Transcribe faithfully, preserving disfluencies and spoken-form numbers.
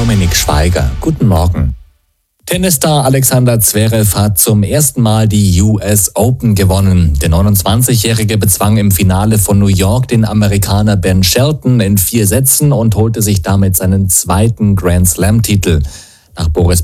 Dominik Schweiger. Guten Morgen. Tennisstar Alexander Zverev hat zum ersten Mal die U S Open gewonnen. Der neunundzwanzigjährige bezwang im Finale von New York den Amerikaner Ben Shelton in vier Sätzen und holte sich damit seinen zweiten Grand-Slam-Titel. Nach Boris